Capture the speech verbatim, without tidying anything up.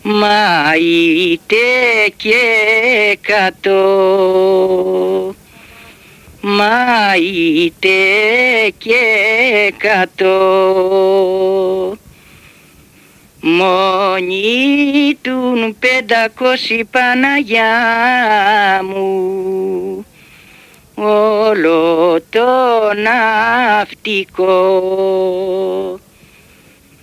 μα είτε και εκατό, μα είτε και εκατό, μόνοι τουν πεντακόσι Παναγιά μου, όλο το ναυτικό.